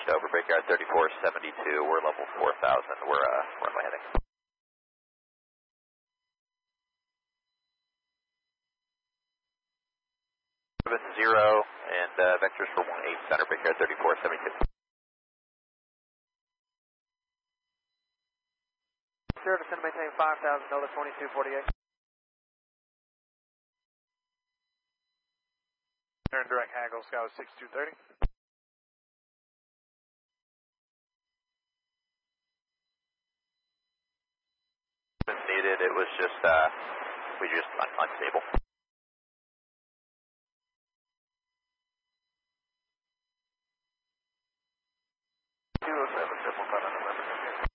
established over Brickyard 3472. We're level 4000. Where am I heading? 70 and vectors for 18 center Brickyard 3472. 0 to send maintain 5000, Delta 2248. Turn direct Haggle, Sky 6230. Needed, it was just, we just unstable.